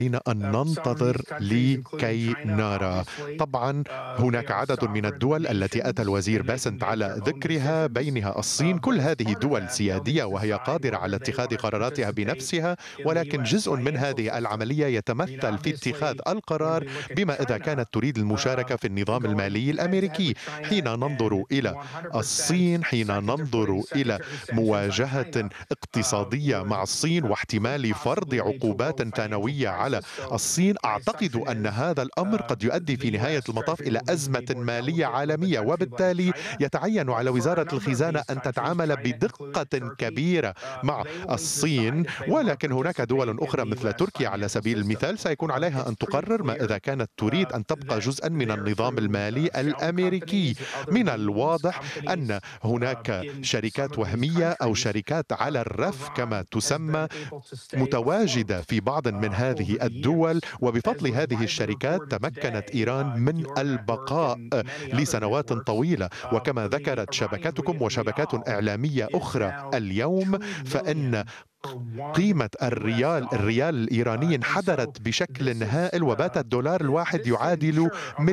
أن ننتظر لكي نرى. طبعا هناك عدد من الدول التي أتى الوزير باسنت على ذكرها، بينها الصين. كل هذه دول سيادية وهي قادرة على اتخاذ قراراتها بنفسها، ولكن جزء من هذه العملية يتمثل في اتخاذ القرار بما إذا كانت تريد المشاركة في النظام المالي الأمريكي. حين ننظر إلى الصين، حين ننظر إلى مواجهة اقتصادية مع الصين واحتمال فرض عقوبات ثانوية على الصين، أعتقد أن هذا الأمر قد يؤدي في نهاية المطاف إلى أزمة مالية عالمية، وبالتالي يتعين على وزارة الخزانة أن تتعامل بدقة كبيرة مع الصين. ولكن هناك دول أخرى مثل تركيا على سبيل المثال سيكون عليها أن تقرر ما إذا كانت تريد أن تبقى جزءا من النظام المالي الأمريكي. من الواضح أن هناك شركات وهمية أو شركات على الرف كما تسمى متواجدة في بعض من هذه الدول، وبفضل هذه الشركات تمكنت إيران من البقاء لسنوات طويلة. وكما ذكرت شبكتكم وشبكات إعلامية أخرى اليوم، فإن قيمة الريال الإيراني انحدرت بشكل هائل، وبات الدولار الواحد يعادل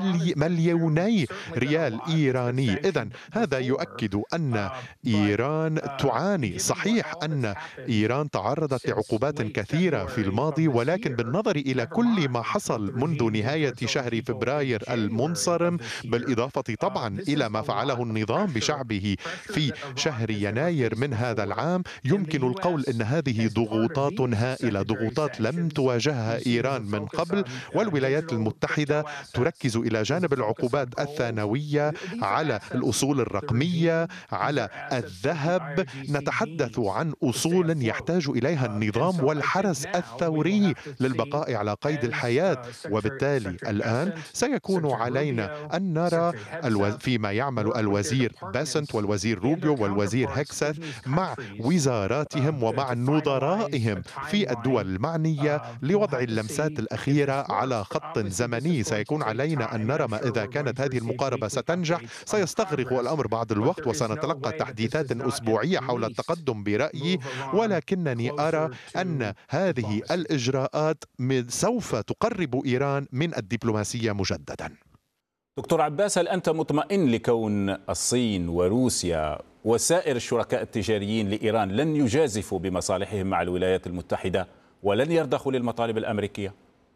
مليوني ريال إيراني. إذن هذا يؤكد أن إيران تعاني. صحيح أن إيران تعرضت لعقوبات كثيرة في الماضي، ولكن بالنظر إلى كل ما حصل منذ نهاية شهر فبراير المنصرم، بالإضافة طبعا إلى ما فعله النظام بشعبه في شهر يناير من هذا العام، يمكن القول أن هذه ضغوطات هائلة، ضغوطات لم تواجهها إيران من قبل. والولايات المتحدة تركز إلى جانب العقوبات الثانوية على الأصول الرقمية، على الذهب. نتحدث عن أصول يحتاج إليها النظام والحرس الثوري للبقاء على قيد الحياة. وبالتالي الآن سيكون علينا أن نرى فيما يعمل الوزير باسنت والوزير روبيو والوزير هكسث مع وزاراتهم ومع نظرائهم في الدول المعنية لوضع اللمسات الأخيرة على خط زمني. سيكون علينا أن نرى ما إذا كانت هذه المقاربة ستنجح. سيستغرق الأمر بعض الوقت وسنتلقى تحديثات أسبوعية حول التقدم برأيي، ولكنني أرى أن هذه الإجراءات سوف تقرب إيران من الدبلوماسية مجددا. دكتور عباس، هل أنت مطمئن لكون الصين وروسيا وسائر الشركاء التجاريين لإيران لن يجازفوا بمصالحهم مع الولايات المتحدة ولن يرضخوا للمطالب الأمريكية؟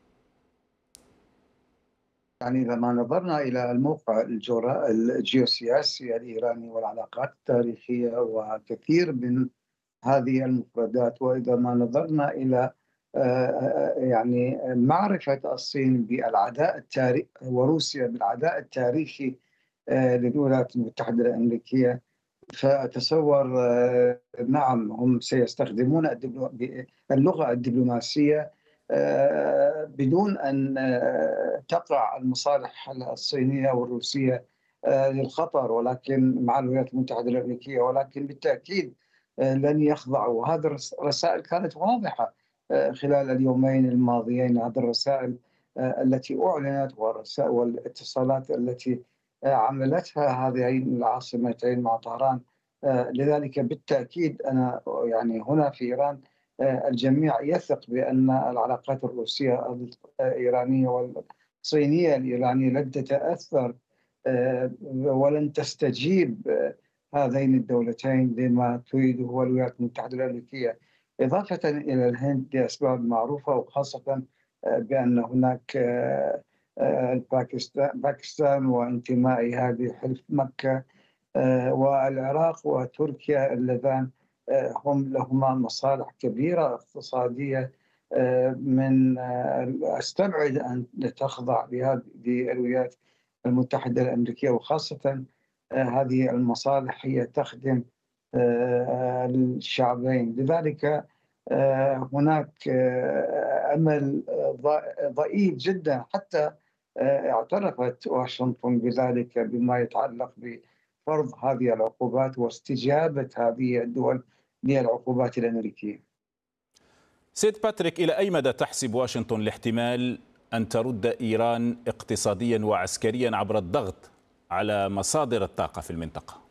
يعني إذا ما نظرنا إلى الموقع الجيوسياسي الإيراني والعلاقات التاريخية وكثير من هذه المفردات، وإذا ما نظرنا إلى يعني معرفة الصين بالعداء التاريخي وروسيا بالعداء التاريخي للولايات المتحدة الأمريكية، فأتصور نعم هم سيستخدمون اللغة الدبلوماسية بدون أن تقع المصالح الصينية والروسية للخطر، ولكن مع الولايات المتحدة الأمريكية، ولكن بالتأكيد لن يخضعوا. وهذه الرسائل كانت واضحة خلال اليومين الماضيين. هذه الرسائل التي أعلنت والاتصالات التي عملتها هذين العاصمتين مع طهران. لذلك بالتأكيد أنا يعني هنا في إيران الجميع يثق بأن العلاقات الروسية الإيرانية والصينية الإيرانية لن تتأثر ولن تستجيب هذين الدولتين لما تريده الولايات المتحدة الأمريكية، إضافة إلى الهند لأسباب معروفة، وخاصة بأن هناك باكستان وانتمائها لحلف مكة، والعراق وتركيا اللذان هم لهما مصالح كبيرة اقتصادية. من أستبعد أن تخضع للولايات المتحدة الأمريكية، وخاصة هذه المصالح هي تخدم الشعبين. لذلك هناك أمل ضئيل جدا، حتى اعترفت واشنطن بذلك بما يتعلق بفرض هذه العقوبات واستجابة هذه الدول للعقوبات الأمريكية. سيد باتريك، إلى أي مدى تحسب واشنطن الاحتمال أن ترد إيران اقتصاديا وعسكريا عبر الضغط على مصادر الطاقة في المنطقة؟